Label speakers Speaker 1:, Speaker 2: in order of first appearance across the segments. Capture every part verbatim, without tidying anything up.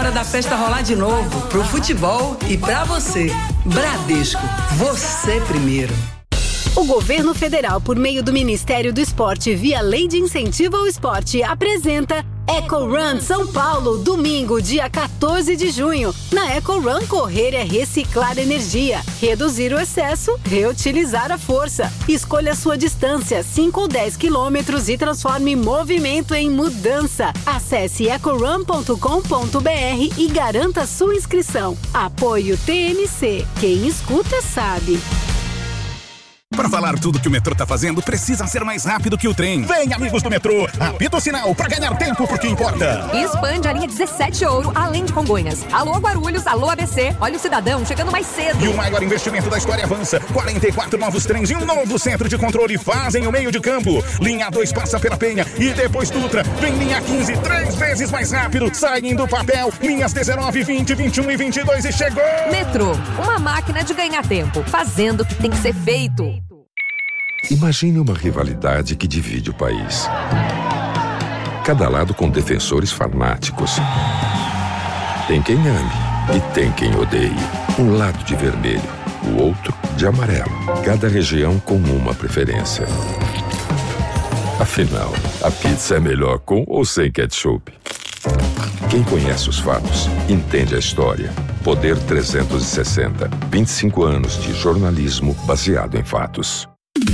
Speaker 1: hora da festa rolar de novo, pro futebol e pra você. Bradesco, você primeiro.
Speaker 2: O governo federal, por meio do Ministério do Esporte, via Lei de Incentivo ao Esporte, apresenta Eco Run São Paulo, domingo, dia quatorze de junho. Na Eco Run, correr é reciclar energia, reduzir o excesso, reutilizar a força. Escolha a sua distância, cinco ou dez quilômetros, e transforme movimento em mudança. Acesse eco run ponto com ponto b r e garanta sua inscrição. Apoio T M C. Quem escuta sabe.
Speaker 3: Para falar tudo que o metrô tá fazendo, precisa ser mais rápido que o trem. Vem, amigos do metrô, apita o sinal para ganhar tempo porque importa.
Speaker 4: E expande a linha dezessete Ouro, além de Congonhas. Alô, Guarulhos, alô, A B C. Olha o cidadão chegando mais cedo.
Speaker 3: E o maior investimento da história avança. quarenta e quatro novos trens e um novo centro de controle fazem o meio de campo. Linha dois passa pela Penha e depois Dutra. Vem linha quinze, três vezes mais rápido. Saem do papel. Linhas dezenove, vinte, vinte e um e vinte e dois e chegou.
Speaker 4: Metrô, uma máquina de ganhar tempo, fazendo o que tem que ser feito.
Speaker 5: Imagine uma rivalidade que divide o país. Cada lado com defensores fanáticos. Tem quem ame e tem quem odeie. Um lado de vermelho, o outro de amarelo. Cada região com uma preferência. Afinal, a pizza é melhor com ou sem ketchup? Quem conhece os fatos, entende a história. Poder trezentos e sessenta. vinte e cinco anos de jornalismo baseado em fatos.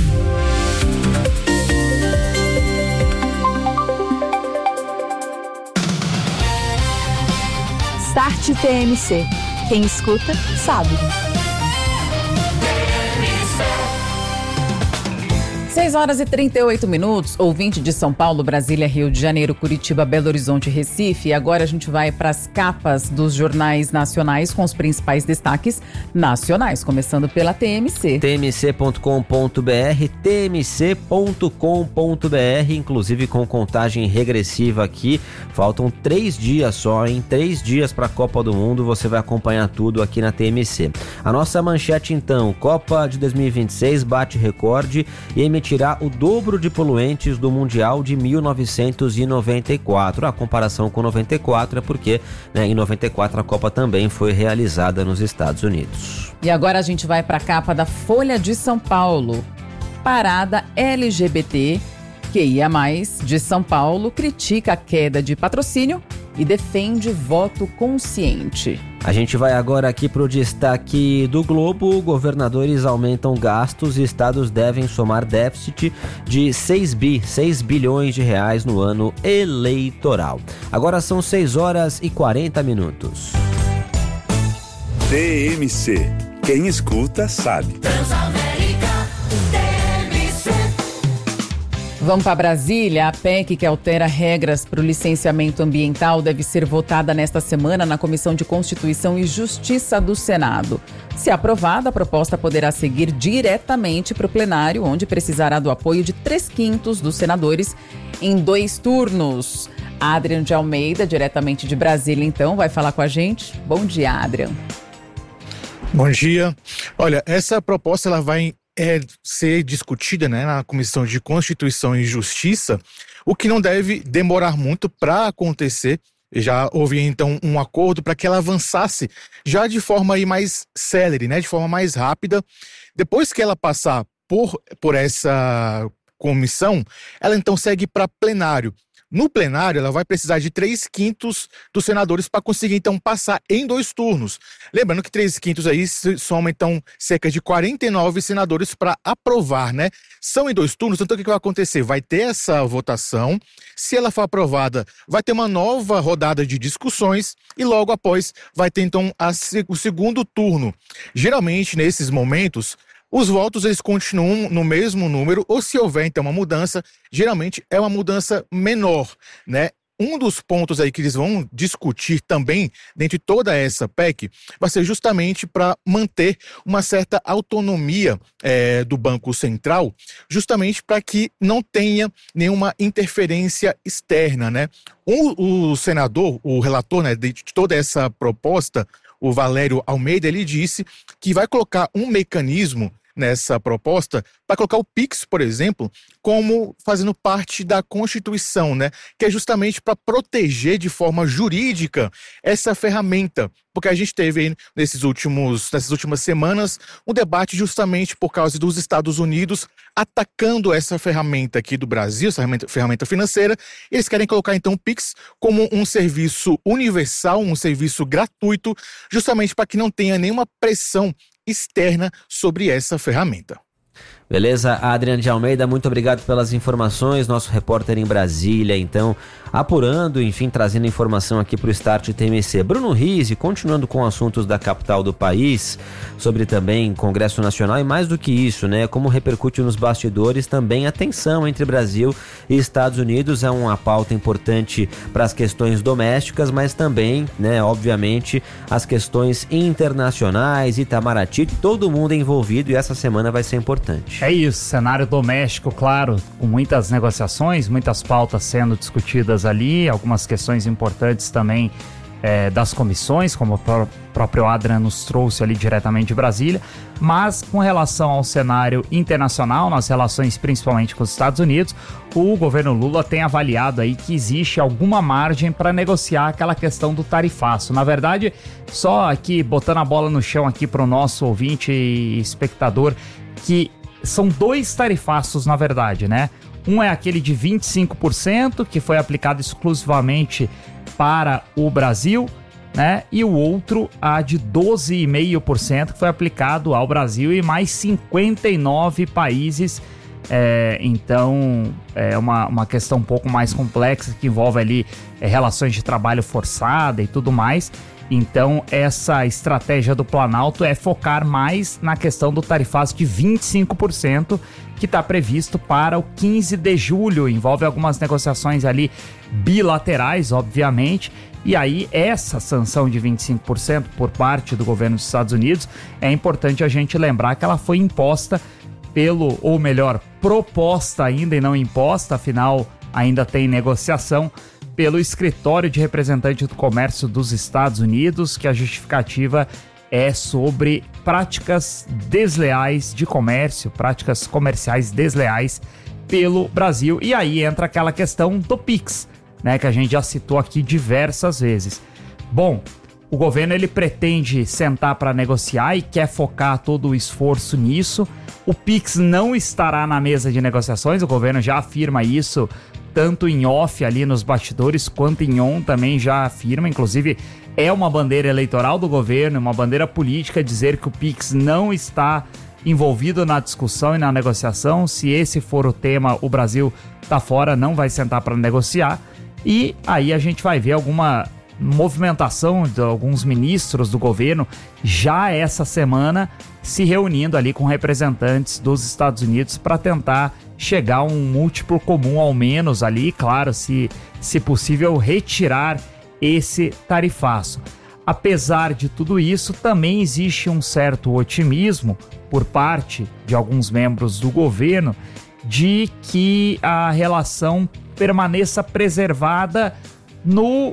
Speaker 6: Start T M C. Quem escuta, sabe.
Speaker 7: seis horas e trinta e oito minutos, ouvinte de São Paulo, Brasília, Rio de Janeiro, Curitiba, Belo Horizonte, Recife. E agora a gente vai para as capas dos jornais nacionais com os principais destaques nacionais, começando pela T M C.
Speaker 8: T M C ponto com ponto b r, T M C ponto com ponto b r, inclusive com contagem regressiva aqui. Faltam três dias só, em três dias para a Copa do Mundo. Você vai acompanhar tudo aqui na T M C. A nossa manchete então: Copa de dois mil e vinte e seis bate recorde e emitirá o dobro de poluentes do Mundial de mil novecentos e noventa e quatro. A comparação com noventa e quatro é porque, né, em noventa e quatro a Copa também foi realizada nos Estados Unidos.
Speaker 7: E agora a gente vai para a capa da Folha de São Paulo. Parada L G B T Q I A mais, de São Paulo critica a queda de patrocínio e defende voto consciente.
Speaker 8: A gente vai agora aqui para o destaque do Globo. Governadores aumentam gastos e estados devem somar déficit de seis bilhões de reais no ano eleitoral. Agora são seis horas e quarenta minutos.
Speaker 9: T M C. Quem escuta sabe.
Speaker 7: Vamos para Brasília. A P E C que altera regras para o licenciamento ambiental deve ser votada nesta semana na Comissão de Constituição e Justiça do Senado. Se aprovada, a proposta poderá seguir diretamente para o plenário, onde precisará do apoio de três quintos dos senadores em dois turnos. Adrian de Almeida, diretamente de Brasília, então, vai falar com a gente. Bom dia, Adrian.
Speaker 10: Bom dia. Olha, essa proposta ela vai É ser discutida, né, na Comissão de Constituição e Justiça, o que não deve demorar muito para acontecer. Já houve então um acordo para que ela avançasse já de forma aí mais célere, né, de forma mais rápida. Depois que ela passar por, por essa comissão, ela então segue para plenário. No plenário, ela vai precisar de três quintos dos senadores para conseguir, então, passar em dois turnos. Lembrando que três quintos aí soma, então, cerca de quarenta e nove senadores para aprovar, né? São em dois turnos, então o que vai acontecer? Vai ter essa votação, se ela for aprovada, vai ter uma nova rodada de discussões e logo após vai ter, então, a, o segundo turno. Geralmente, nesses momentos, os votos eles continuam no mesmo número, ou se houver então uma mudança, geralmente é uma mudança menor, né? Um dos pontos aí que eles vão discutir também, dentro de toda essa P E C, vai ser justamente para manter uma certa autonomia é, do Banco Central, justamente para que não tenha nenhuma interferência externa, né? O, o senador, o relator, né, de toda essa proposta, o Valério Almeida, ele disse que vai colocar um mecanismo nessa proposta para colocar o Pix, por exemplo, como fazendo parte da Constituição, né? Que é justamente para proteger de forma jurídica essa ferramenta. Porque a gente teve aí nesses últimos, nessas últimas semanas um debate justamente por causa dos Estados Unidos atacando essa ferramenta aqui do Brasil, essa ferramenta, ferramenta financeira. Eles querem colocar então o Pix como um serviço universal, um serviço gratuito, justamente para que não tenha nenhuma pressão externa sobre essa ferramenta.
Speaker 8: Beleza, Adriano de Almeida, muito obrigado pelas informações, nosso repórter em Brasília, então, apurando, enfim, trazendo informação aqui para o Start T M C. Bruno Rizzi, continuando com assuntos da capital do país, sobre também Congresso Nacional e mais do que isso, né, como repercute nos bastidores também a tensão entre Brasil e Estados Unidos, é uma pauta importante para as questões domésticas, mas também, né, obviamente, as questões internacionais, Itamaraty, todo mundo é envolvido e essa semana vai ser importante.
Speaker 11: É isso, cenário doméstico, claro, com muitas negociações, muitas pautas sendo discutidas ali, algumas questões importantes também é, das comissões, como o pró- próprio Adriano nos trouxe ali diretamente de Brasília, mas com relação ao cenário internacional, nas relações principalmente com os Estados Unidos, o governo Lula tem avaliado aí que existe alguma margem para negociar aquela questão do tarifaço. Na verdade, só aqui botando a bola no chão aqui para o nosso ouvinte e espectador, que são dois tarifaços, na verdade, né? Um é aquele de vinte e cinco por cento, que foi aplicado exclusivamente para o Brasil, né? E o outro, a de doze vírgula cinco por cento, que foi aplicado ao Brasil e mais cinquenta e nove países. É, então, é uma, uma questão um pouco mais complexa, que envolve ali é, relações de trabalho forçada e tudo mais. Então, essa estratégia do Planalto é focar mais na questão do tarifaço de vinte e cinco por cento, que está previsto para o quinze de julho. Envolve algumas negociações ali bilaterais, obviamente. E aí, essa sanção de vinte e cinco por cento por parte do governo dos Estados Unidos, é importante a gente lembrar que ela foi imposta pelo, ou melhor, proposta ainda e não imposta, afinal, ainda tem negociação, pelo Escritório de Representante do Comércio dos Estados Unidos, que a justificativa é sobre práticas desleais de comércio, práticas comerciais desleais pelo Brasil. E aí entra aquela questão do Pix, né, que a gente já citou aqui diversas vezes. Bom, o governo ele pretende sentar para negociar e quer focar todo o esforço nisso. O Pix não estará na mesa de negociações, o governo já afirma isso, tanto em off ali nos bastidores, quanto em on também já afirma. Inclusive, é uma bandeira eleitoral do governo, uma bandeira política dizer que o Pix não está envolvido na discussão e na negociação. Se esse for o tema, o Brasil tá fora, não vai sentar para negociar. E aí a gente vai ver alguma movimentação de alguns ministros do governo já essa semana se reunindo ali com representantes dos Estados Unidos para tentar chegar a um múltiplo comum ao menos ali, claro, se, se possível retirar esse tarifaço. Apesar de tudo isso, também existe um certo otimismo por parte de alguns membros do governo de que a relação permaneça preservada no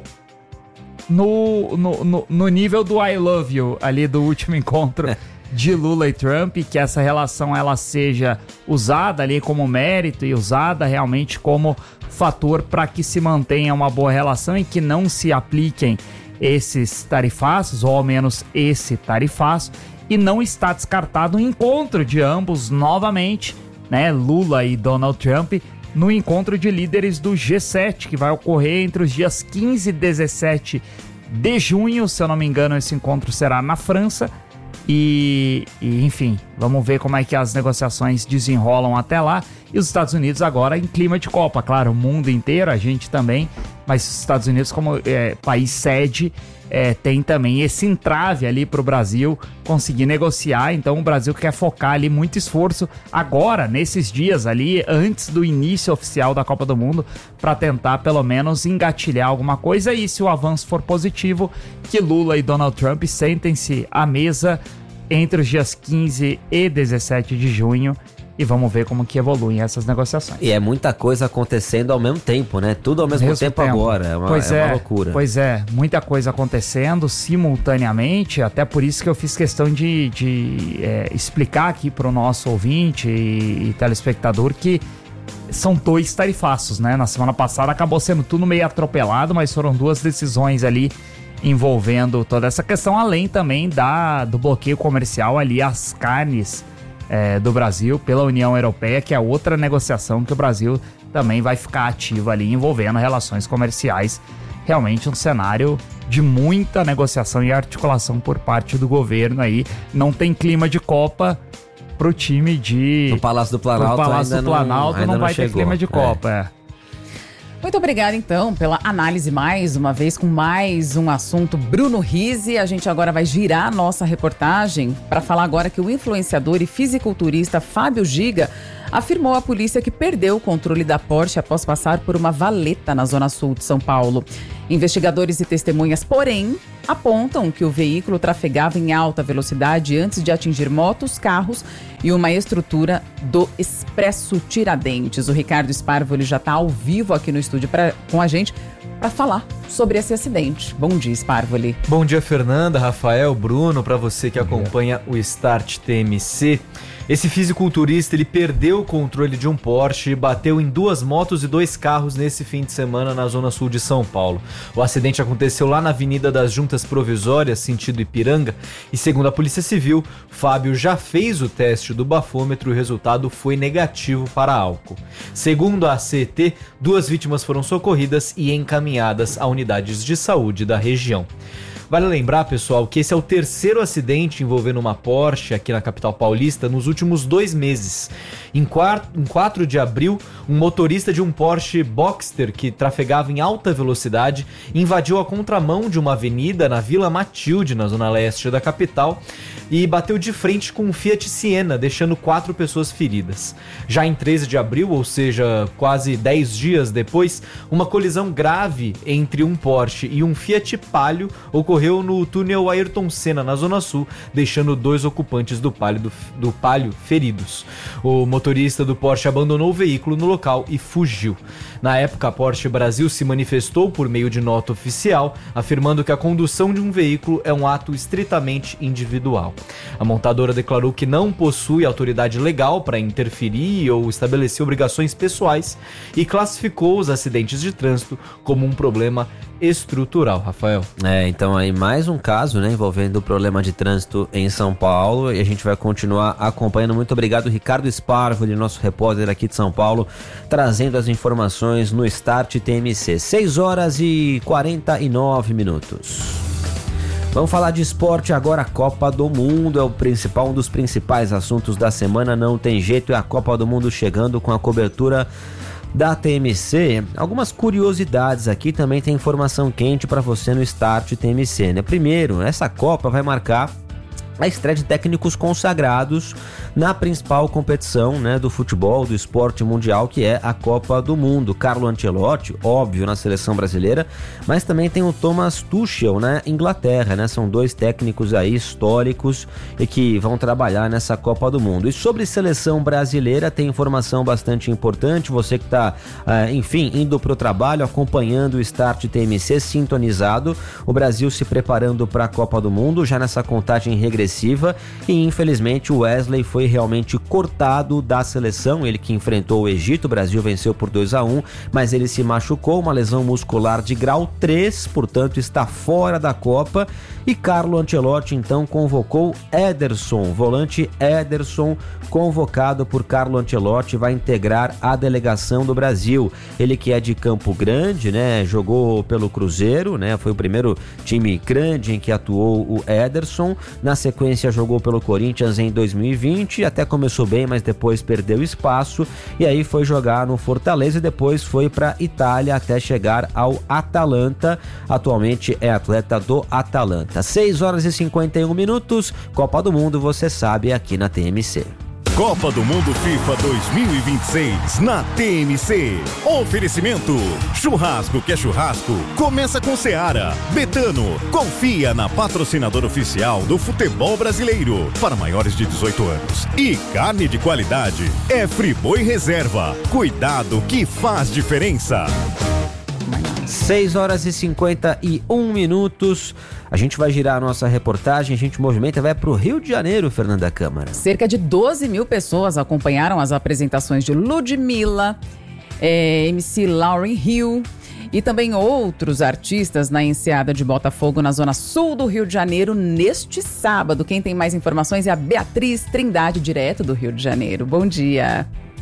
Speaker 11: No, no, no, no nível do I love you, ali do último encontro de Lula e Trump, que essa relação ela seja usada ali como mérito e usada realmente como fator para que se mantenha uma boa relação e que não se apliquem esses tarifaços, ou ao menos esse tarifaço, e não está descartado o encontro de ambos novamente, né, Lula e Donald Trump, no encontro de líderes do G sete, que vai ocorrer entre os dias quinze e dezessete de junho, se eu não me engano, esse encontro será na França, e, e enfim, vamos ver como é que as negociações desenrolam até lá, e os Estados Unidos agora em clima de Copa, claro, o mundo inteiro, a gente também, mas os Estados Unidos como é, país sede, É, tem também esse entrave ali para o Brasil conseguir negociar. Então o Brasil quer focar ali muito esforço agora, nesses dias ali, antes do início oficial da Copa do Mundo, para tentar pelo menos engatilhar alguma coisa. E se o avanço for positivo, que Lula e Donald Trump sentem-se à mesa entre os dias quinze e dezessete de junho e vamos ver como que evoluem essas negociações.
Speaker 8: E é muita coisa acontecendo ao mesmo tempo, né? Tudo ao mesmo, mesmo tempo, tempo agora, é uma,
Speaker 11: pois
Speaker 8: é
Speaker 11: é,
Speaker 8: uma loucura.
Speaker 11: Pois é, muita coisa acontecendo simultaneamente, até por isso que eu fiz questão de, de é, explicar aqui para o nosso ouvinte e, e telespectador que são dois tarifaços, né? Na semana passada acabou sendo tudo meio atropelado, mas foram duas decisões ali envolvendo toda essa questão, além também da, do bloqueio comercial ali às carnes É, do Brasil pela União Europeia, que é outra negociação que o Brasil também vai ficar ativo ali, envolvendo relações comerciais. Realmente um cenário de muita negociação e articulação por parte do governo aí. Não tem clima de Copa pro time de...
Speaker 8: No Palácio do Planalto,
Speaker 11: pro Palácio
Speaker 8: ainda
Speaker 11: do Planalto
Speaker 8: não,
Speaker 11: não, não vai
Speaker 8: chegou.
Speaker 11: ter clima de
Speaker 8: é.
Speaker 11: Copa, é.
Speaker 7: Muito obrigada, então, pela análise mais uma vez, com mais um assunto. Bruno Rizzi, a gente agora vai girar a nossa reportagem para falar agora que o influenciador e fisiculturista Fábio Giga afirmou à polícia que perdeu o controle da Porsche após passar por uma valeta na zona sul de São Paulo. Investigadores e testemunhas, porém, apontam que o veículo trafegava em alta velocidade antes de atingir motos, carros e uma estrutura do Expresso Tiradentes. O Ricardo Sparvoli já está ao vivo aqui no estúdio pra, com a gente para falar sobre esse acidente. Bom dia, Sparvoli.
Speaker 12: Bom dia, Fernanda, Rafael, Bruno, para você que acompanha o Start T M C. Esse fisiculturista, ele perdeu o controle de um Porsche e bateu em duas motos e dois carros nesse fim de semana na zona sul de São Paulo. O acidente aconteceu lá na Avenida das Juntas Provisórias, sentido Ipiranga, e segundo a Polícia Civil, Fábio já fez o teste do bafômetro e o resultado foi negativo para álcool. Segundo a A C T, duas vítimas foram socorridas e encaminhadas a unidades de saúde da região. Vale lembrar, pessoal, que esse é o terceiro acidente envolvendo uma Porsche aqui na capital paulista nos últimos dois meses. Em quatro de abril, um motorista de um Porsche Boxster que trafegava em alta velocidade invadiu a contramão de uma avenida na Vila Matilde, na zona leste da capital, e bateu de frente com um Fiat Siena, deixando quatro pessoas feridas. Já em treze de abril, ou seja, quase dez dias depois, uma colisão grave entre um Porsche e um Fiat Palio ocorreu no túnel Ayrton Senna, na Zona Sul, deixando dois ocupantes do Palio, do, do Palio feridos. O motorista do Porsche abandonou o veículo no local e fugiu. Na época, a Porsche Brasil se manifestou por meio de nota oficial, afirmando que a condução de um veículo é um ato estritamente individual. A montadora declarou que não possui autoridade legal para interferir ou estabelecer obrigações pessoais e classificou os acidentes de trânsito como um problema estrutural, Rafael.
Speaker 8: É, então aí mais um caso, né, envolvendo o problema de trânsito em São Paulo, e a gente vai continuar acompanhando. Muito obrigado, Ricardo Sparvoli, nosso repórter aqui de São Paulo, trazendo as informações no Start T M C. seis horas e quarenta e nove minutos. Vamos falar de esporte agora. A Copa do Mundo é o principal, um dos principais assuntos da semana, não tem jeito, é a Copa do Mundo chegando com a cobertura da T M C. Algumas curiosidades aqui, também tem informação quente para você no Start T M C, né? Primeiro, essa Copa vai marcar a estreia de técnicos consagrados na principal competição, né, do futebol, do esporte mundial, que é a Copa do Mundo. Carlo Ancelotti, óbvio, na seleção brasileira, mas também tem o Thomas Tuchel, né, Inglaterra, né, são dois técnicos aí históricos e que vão trabalhar nessa Copa do Mundo. E sobre seleção brasileira, tem informação bastante importante, você que está, uh, enfim, indo para o trabalho, acompanhando o Start T M C, sintonizado, o Brasil se preparando para a Copa do Mundo, já nessa contagem regressiva, e infelizmente o Wesley foi realmente cortado da seleção, ele que enfrentou o Egito. O Brasil venceu por dois a um, mas ele se machucou, uma lesão muscular de grau três, portanto está fora da Copa, e Carlo Ancelotti então convocou Ederson, volante Ederson, convocado por Carlo Ancelotti, vai integrar a delegação do Brasil. Ele que é de Campo Grande, né, jogou pelo Cruzeiro, né, foi o primeiro time grande em que atuou o Ederson. Na sequência jogou pelo Corinthians em dois mil e vinte, até começou bem, mas depois perdeu espaço, e aí foi jogar no Fortaleza e depois foi para Itália até chegar ao Atalanta. Atualmente é atleta do Atalanta. seis horas e cinquenta e um minutos, Copa do Mundo, você sabe, aqui na T M C.
Speaker 13: Copa do Mundo FIFA dois mil e vinte e seis na T M C. Oferecimento: churrasco que é churrasco, começa com Seara. Betano, confia na patrocinadora oficial do futebol brasileiro para maiores de dezoito anos. E carne de qualidade é Friboi Reserva. Cuidado que faz diferença.
Speaker 8: seis horas e cinquenta e um minutos. A gente vai girar a nossa reportagem, a gente movimenta, vai para o Rio de Janeiro, Fernanda Câmara.
Speaker 7: Cerca de doze mil pessoas acompanharam as apresentações de Ludmilla, é, M C Lauryn Hill e também outros artistas na Enseada de Botafogo, na zona sul do Rio de Janeiro, neste sábado. Quem tem mais informações é a Beatriz Trindade, direto do Rio de Janeiro. Bom dia.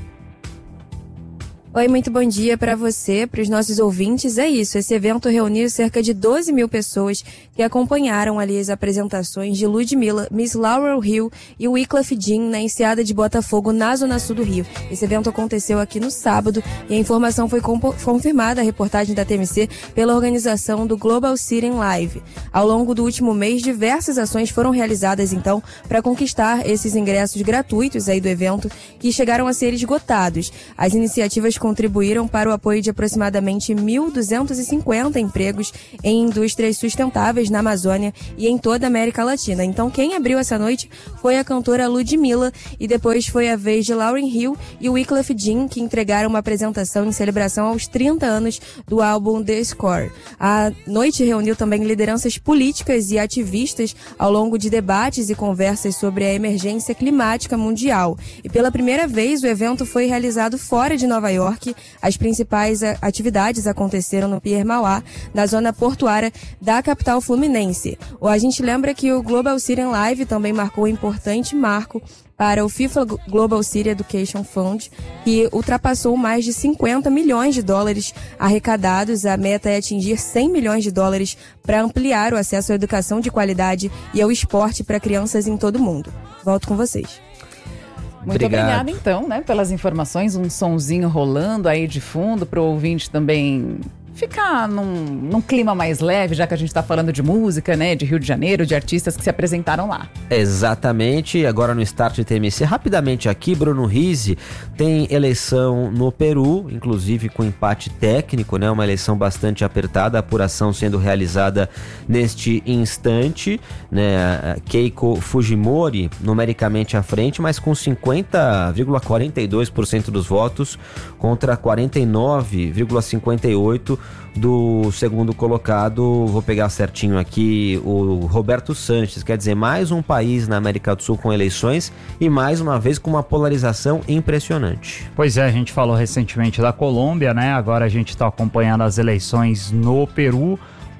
Speaker 14: Oi, muito bom dia para você, para os nossos ouvintes. É isso, esse evento reuniu cerca de doze mil pessoas que acompanharam ali as apresentações de Ludmilla, Miss Lauryn Hill e Wyclef Jean na Enseada de Botafogo, na zona sul do Rio. Esse evento aconteceu aqui no sábado e a informação foi confirmada, a reportagem da T M C, pela organização do Global City Live. Ao longo do último mês, diversas ações foram realizadas, então, para conquistar esses ingressos gratuitos aí do evento, que chegaram a ser esgotados. As iniciativas contribuíram para o apoio de aproximadamente mil duzentos e cinquenta empregos em indústrias sustentáveis na Amazônia e em toda a América Latina. Então, quem abriu essa noite foi a cantora Ludmilla e depois foi a vez de Lauryn Hill e Wyclef Jean, que entregaram uma apresentação em celebração aos trinta anos do álbum The Score. A noite reuniu também lideranças políticas e ativistas ao longo de debates e conversas sobre a emergência climática mundial. E pela primeira vez, o evento foi realizado fora de Nova York. As principais atividades aconteceram no Pier Mauá, na zona portuária da capital fluminense. A gente lembra que o Global City Live também marcou um importante marco para o FIFA Global City Education Fund, que ultrapassou mais de cinquenta milhões de dólares arrecadados. A meta é atingir cem milhões de dólares para ampliar o acesso à educação de qualidade e ao esporte para crianças em todo o mundo. Volto com vocês.
Speaker 7: Muito
Speaker 8: Obrigado.
Speaker 7: obrigada, então, né, pelas informações. Um sonzinho rolando aí de fundo para o ouvinte também ficar num, num clima mais leve, já que a gente está falando de música, né, de Rio de Janeiro, de artistas que se apresentaram lá.
Speaker 8: Exatamente. Agora no Start T M C, rapidamente aqui, Bruno Rizzi, tem eleição no Peru, inclusive com empate técnico, né, uma eleição bastante apertada, a apuração sendo realizada neste instante, né, Keiko Fujimori numericamente à frente, mas com cinquenta vírgula quarenta e dois por cento dos votos contra quarenta e nove vírgula cinquenta e oito por cento do segundo colocado. Vou pegar certinho aqui, o Roberto Sanches. Quer dizer, mais um país na América do Sul com eleições e mais uma vez com uma polarização impressionante.
Speaker 11: Pois é, a gente falou recentemente da Colômbia, né? Agora a gente está acompanhando as eleições no Peru,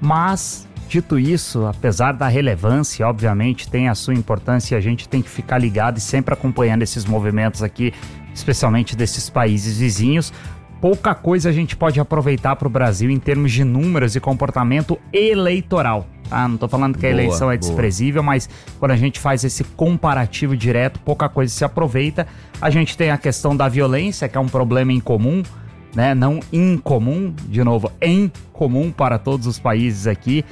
Speaker 11: mas dito isso, apesar da relevância, obviamente tem a sua importância, a gente tem que ficar ligado e sempre acompanhando esses movimentos aqui, especialmente desses países vizinhos. Pouca coisa a gente pode aproveitar para o Brasil em termos de números e comportamento eleitoral, tá? Não estou falando que a boa, eleição é desprezível, boa. Mas quando a gente faz esse comparativo direto, pouca coisa se aproveita. A gente tem a questão da violência, que é um problema em comum, né? Não incomum, de novo, em comum para todos os países aqui.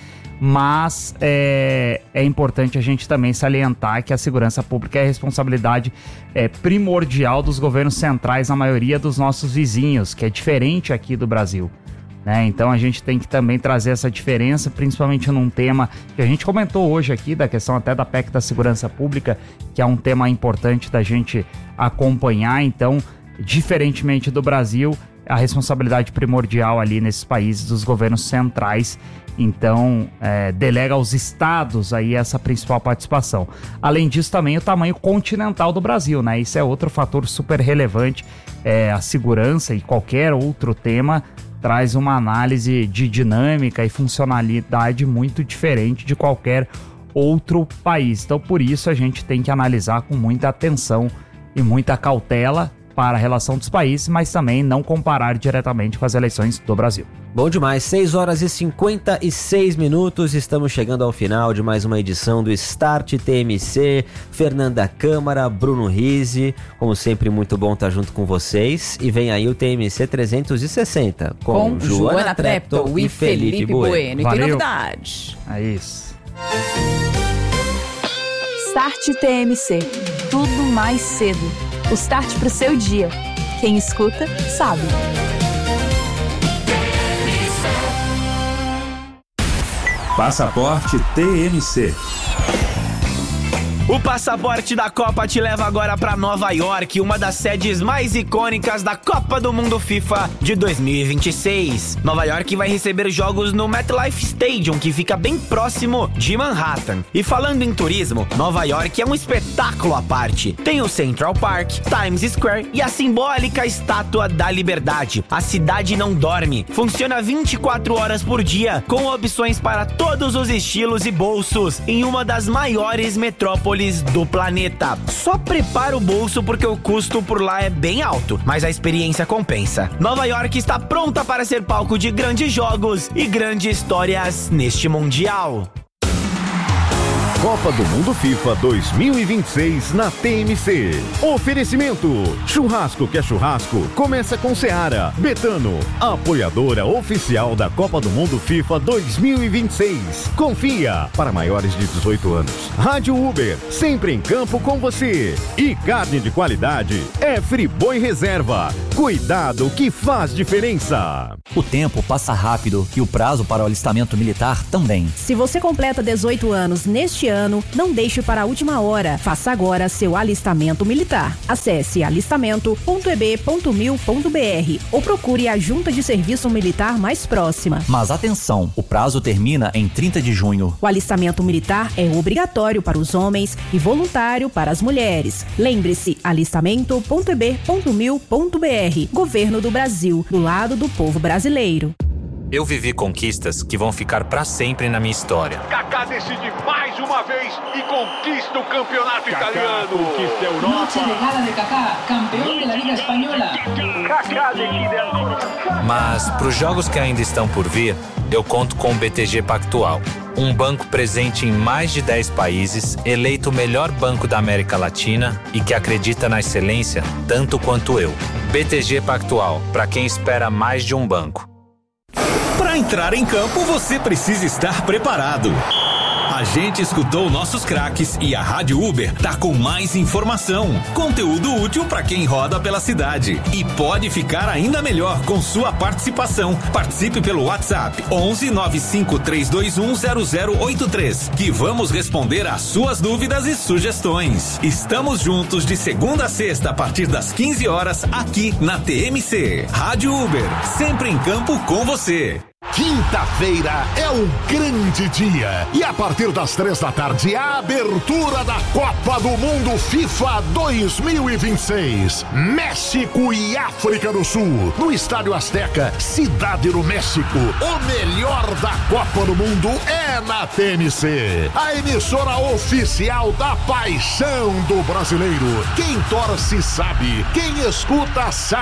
Speaker 11: Mas é, é importante a gente também salientar que a segurança pública é responsabilidade é, primordial dos governos centrais na maioria dos nossos vizinhos, que é diferente aqui do Brasil, né? Então a gente tem que também trazer essa diferença, principalmente num tema que a gente comentou hoje aqui, da questão até da P E C da segurança pública, que é um tema importante da gente acompanhar. Então, diferentemente do Brasil, a responsabilidade primordial ali nesses países dos governos centrais. Então, é, delega aos estados aí essa principal participação. Além disso, também o tamanho continental do Brasil, né? Isso é outro fator super relevante. É, a segurança e qualquer outro tema traz uma análise de dinâmica e funcionalidade muito diferente de qualquer outro país. Então, por isso, a gente tem que analisar com muita atenção e muita cautela para a relação dos países, mas também não comparar diretamente com as eleições do Brasil.
Speaker 8: Bom demais, seis horas e cinquenta e seis minutos, estamos chegando ao final de mais uma edição do Start T M C. Fernanda Câmara, Bruno Rizzi, como sempre, muito bom estar junto com vocês. E vem aí o T M C trezentos e sessenta com, com Joana, Joana Treptow e Felipe, Felipe Bueno. Bueno.
Speaker 7: E tem novidade.
Speaker 11: É isso.
Speaker 6: Start T M C, tudo mais cedo. O start pro seu dia. Quem escuta, sabe.
Speaker 9: Passaporte T M C.
Speaker 15: O passaporte da Copa te leva agora para Nova York, uma das sedes mais icônicas da Copa do Mundo FIFA de dois mil e vinte e seis. Nova York vai receber jogos no MetLife Stadium, que fica bem próximo de Manhattan. E falando em turismo, Nova York é um espetáculo à parte. Tem o Central Park, Times Square e a simbólica Estátua da Liberdade. A cidade não dorme, funciona vinte e quatro horas por dia, com opções para todos os estilos e bolsos, em uma das maiores metrópoles do planeta. Só prepara o bolso porque o custo por lá é bem alto, mas a experiência compensa. Nova York está pronta para ser palco de grandes jogos e grandes histórias neste Mundial.
Speaker 13: Copa do Mundo FIFA dois mil e vinte e seis na T M C. Oferecimento: Churrasco que é churrasco, começa com Seara. Betano, apoiadora oficial da Copa do Mundo FIFA dois mil e vinte e seis. Confia, para maiores de dezoito anos. Rádio Uber, sempre em campo com você. E carne de qualidade é Friboi Reserva. Cuidado que faz diferença.
Speaker 16: O tempo passa rápido e o prazo para o alistamento militar também.
Speaker 17: Se você completa dezoito anos neste ano, não deixe para a última hora. Faça agora seu alistamento militar. Acesse alistamento ponto e b ponto mil ponto b r ou procure a junta de serviço militar mais próxima.
Speaker 16: Mas atenção, o prazo termina em trinta de junho.
Speaker 17: O alistamento militar é obrigatório para os homens e voluntário para as mulheres. Lembre-se, alistamento ponto e b ponto mil ponto b r. Governo do Brasil, do lado do povo brasileiro.
Speaker 18: Eu vivi conquistas que vão ficar pra sempre na minha história.
Speaker 19: Kaká decide mais uma vez e conquista o campeonato Kaká italiano.
Speaker 20: Conquista a Europa. Noche de gala de Kaká, campeão da Liga Espanhola.
Speaker 19: Kaká decide a...
Speaker 18: Mas pros jogos que ainda estão por vir, eu conto com o B T G Pactual. Um banco presente em mais de dez países, eleito o melhor banco da América Latina e que acredita na excelência tanto quanto eu. B T G Pactual, para quem espera mais de um banco.
Speaker 21: Para entrar em campo, você precisa estar preparado. A gente escutou nossos craques e a Rádio Uber tá com mais informação, conteúdo útil para quem roda pela cidade. E pode ficar ainda melhor com sua participação. Participe pelo WhatsApp onze nove cinco três dois um zero zero oito três, que vamos responder às suas dúvidas e sugestões. Estamos juntos de segunda a sexta a partir das quinze horas aqui na T M C. Rádio Uber, sempre em campo com você.
Speaker 22: Quinta-feira é um grande dia e a partir das três da tarde a abertura da Copa do Mundo FIFA dois mil e vinte e seis. México e África do Sul, no Estádio Azteca, Cidade do México. O melhor da Copa do Mundo é na T M C, a emissora oficial da paixão do brasileiro. Quem torce sabe, quem escuta sabe.